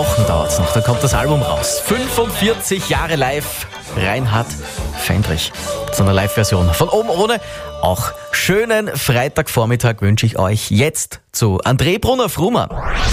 Wochen dauert es noch, dann kommt das Album raus. 45 Jahre live, Reinhard Fendrich. Zu einer Live-Version von Oben ohne. Auch schönen Freitagvormittag wünsche ich euch jetzt zu André Brunner-Frumann.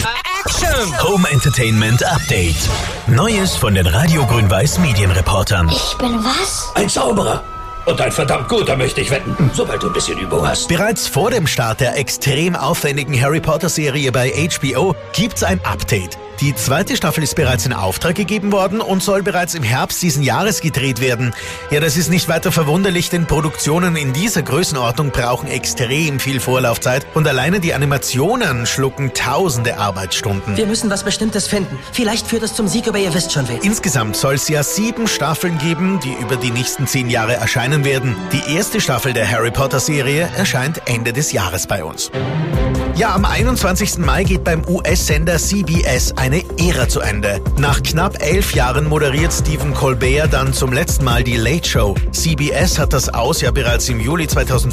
Home Entertainment Update. Neues von den Radio Grün-Weiß Medienreportern. Ich bin was? Ein Zauberer. Und ein verdammt guter, möchte ich wetten, sobald du ein bisschen Übung hast. Bereits vor dem Start der extrem aufwendigen Harry Potter-Serie bei HBO gibt's ein Update. Die zweite Staffel ist bereits in Auftrag gegeben worden und soll bereits im Herbst diesen Jahres gedreht werden. Ja, das ist nicht weiter verwunderlich, denn Produktionen in dieser Größenordnung brauchen extrem viel Vorlaufzeit und alleine die Animationen schlucken tausende Arbeitsstunden. Wir müssen was Bestimmtes finden. Vielleicht führt es zum Sieg, aber ihr wisst schon wen. Insgesamt soll es ja 7 Staffeln geben, die über die nächsten 10 Jahre erscheinen werden. Die erste Staffel der Harry Potter-Serie erscheint Ende des Jahres bei uns. Ja, am 21. Mai geht beim US-Sender CBS eine Ära zu Ende. Nach knapp 11 Jahren moderiert Stephen Colbert dann zum letzten Mal die Late Show. CBS hat das Aus ja bereits im Juli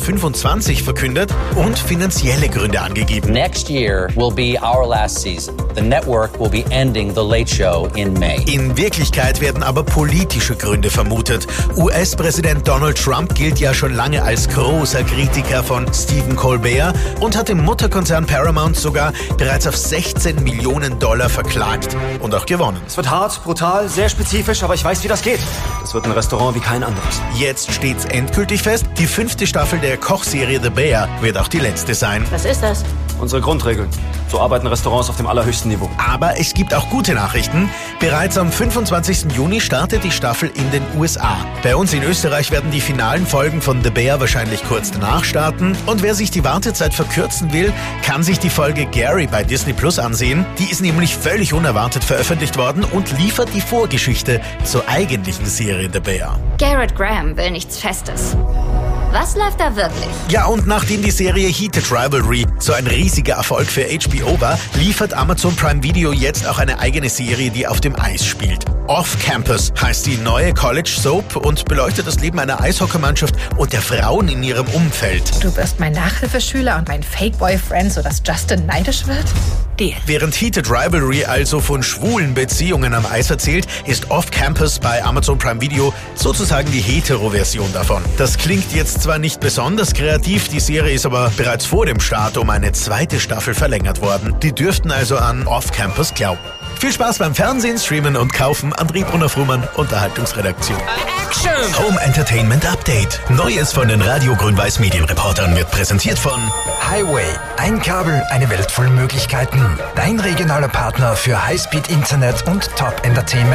2025 verkündet und finanzielle Gründe angegeben. Next year will be our last season. The network will be ending the Late Show in May. In Wirklichkeit werden aber politische Gründe vermutet. US-Präsident Donald Trump gilt ja schon lange als großer Kritiker von Stephen Colbert und hat im Mutterkonzern Paramount sogar bereits auf $16 Millionen verklagt und auch gewonnen. Es wird hart, brutal, sehr spezifisch, aber ich weiß, wie das geht. Das wird ein Restaurant wie kein anderes. Jetzt steht's endgültig fest, die 5. Staffel der Kochserie The Bear wird auch die letzte sein. Was ist das? Unsere Grundregeln. So arbeiten Restaurants auf dem allerhöchsten Niveau. Aber es gibt auch gute Nachrichten. Bereits am 25. Juni startet die Staffel in den USA. Bei uns in Österreich werden die finalen Folgen von The Bear wahrscheinlich kurz danach starten. Und wer sich die Wartezeit verkürzen will, kann sich die Folge Gary bei Disney Plus ansehen. Die ist nämlich völlig unerwartet veröffentlicht worden und liefert die Vorgeschichte zur eigentlichen Serie The Bear. Garrett Graham will nichts Festes. Was läuft da wirklich? Ja, und nachdem die Serie Heated Rivalry so ein riesiger Erfolg für HBO war, liefert Amazon Prime Video jetzt auch eine eigene Serie, die auf dem Eis spielt. Off Campus heißt die neue College Soap und beleuchtet das Leben einer Eishockeymannschaft und der Frauen in ihrem Umfeld. Du wirst mein Nachhilfeschüler und mein Fake-Boyfriend, sodass Justin neidisch wird? Deal. Während Heated Rivalry also von schwulen Beziehungen am Eis erzählt, ist Off Campus bei Amazon Prime Video sozusagen die Hetero-Version davon. Das klingt jetzt zwar nicht besonders kreativ, die Serie ist aber bereits vor dem Start um eine zweite Staffel verlängert worden. Die dürften also an Off Campus glauben. Viel Spaß beim Fernsehen, Streamen und Kaufen. André Brunner-Frumann, Unterhaltungsredaktion. Home Entertainment Update. Neues von den Radio Grün-Weiß Medienreportern wird präsentiert von Highway. Ein Kabel, eine Welt voll Möglichkeiten. Dein regionaler Partner für Highspeed-Internet und Top-Entertainment.